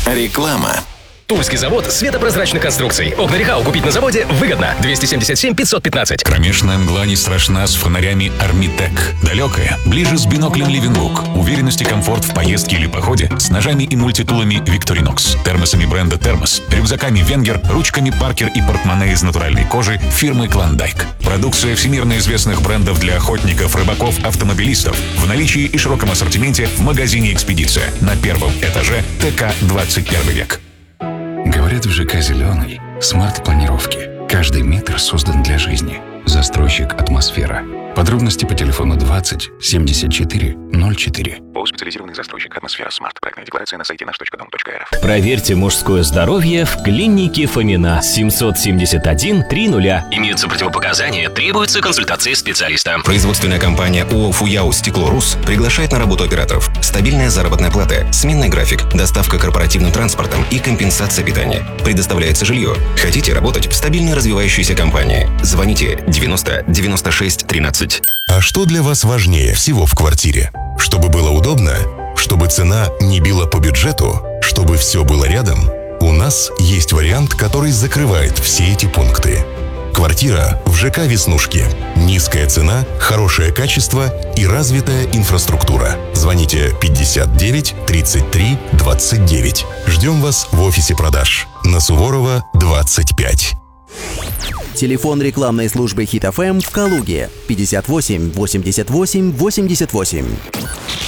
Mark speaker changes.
Speaker 1: Реклама.
Speaker 2: Тульский завод светопрозрачных конструкций. Окна Рехау купить на заводе выгодно. 277 515.
Speaker 3: Кромешная мгла не страшна с фонарями Армитек. Далекая, ближе с биноклем Ливенлук. Уверенность и комфорт в поездке или походе с ножами и мультитулами Victorinox. Термосами бренда Термос. Рюкзаками Венгер, ручками Паркер и портмоне из натуральной кожи фирмы Клондайк. Продукция всемирно известных брендов для охотников, рыбаков, автомобилистов. В наличии и широком ассортименте в магазине «Экспедиция» на первом этаже ТК 21 век.
Speaker 4: Говорят, в ЖК «Зеленый» смарт-планировки. Каждый метр создан для жизни. Застройщик «Атмосфера». Подробности по телефону 20 74 04.
Speaker 1: ООО «Специализированный застройщик «Атмосфера Смарт». Проектная декларация на сайте наш.дом.рф.
Speaker 5: Проверьте мужское здоровье в клинике Фомина. 771 30. Имеются противопоказания, требуется консультация специалиста.
Speaker 6: Производственная компания ООО «Фуяу Стекло-Рус» приглашает на работу операторов. Стабильная заработная плата, сменный график, доставка корпоративным транспортом и компенсация питания. Предоставляется жилье. Хотите работать в стабильной развивающейся компании? Звоните 90 96 13.
Speaker 7: А что для вас важнее всего в квартире? Чтобы было удобно? Чтобы цена не била по бюджету? Чтобы все было рядом? У нас есть вариант, который закрывает все эти пункты. Квартира в ЖК «Веснушки». Низкая цена, хорошее качество и развитая инфраструктура. Звоните 59 33 29. Ждем вас в офисе продаж на Суворова, 25.
Speaker 8: Телефон рекламной службы Хит ФМ в Калуге 58 88 88.